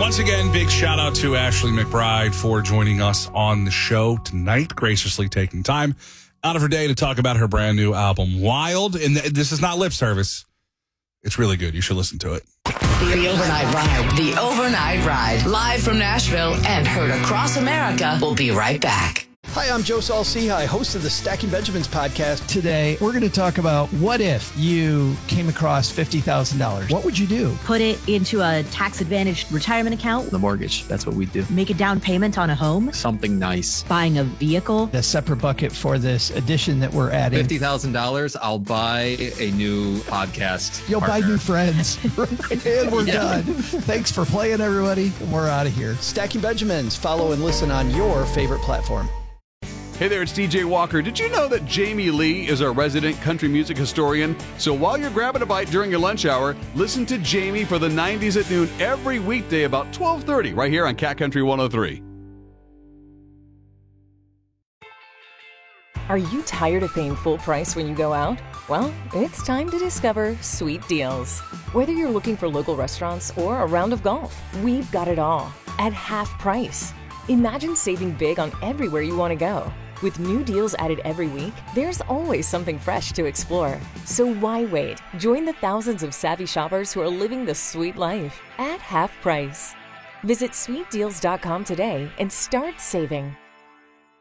Once again, big shout out to Ashley McBride for joining us on the show tonight, graciously taking time out of her day to talk about her brand new album, Wild. And this is not lip service. It's really good. You should listen to it. The Overnight Ride. The Overnight Ride. Live from Nashville and heard across America. We'll be right back. Hi, I'm Joe Saul-Sehy, host of the Stacking Benjamins podcast. Today, we're going to talk about what if you came across $50,000? What would you do? Put it into a tax-advantaged retirement account. The mortgage, that's what we do. Make a down payment on a home. Something nice. Buying a vehicle. A separate bucket for this addition that we're adding. $50,000, I'll buy a new podcast You'll partner. buy new friends. And we're done. Thanks for playing, everybody. We're out of here. Stacking Benjamins. Follow and listen on your favorite platform. Hey there, it's DJ Walker. Did you know that Jamie Lee is our resident country music historian? So while you're grabbing a bite during your lunch hour, listen to Jamie for the 90s at noon every weekday about 12:30 right here on Cat Country 103. Are you tired of paying full price when you go out? Well, it's time to discover Sweet Deals. Whether you're looking for local restaurants or a round of golf, we've got it all at half price. Imagine saving big on everywhere you want to go. With new deals added every week, there's always something fresh to explore. So why wait? Join the thousands of savvy shoppers who are living the sweet life at half price. Visit sweetdeals.com today and start saving.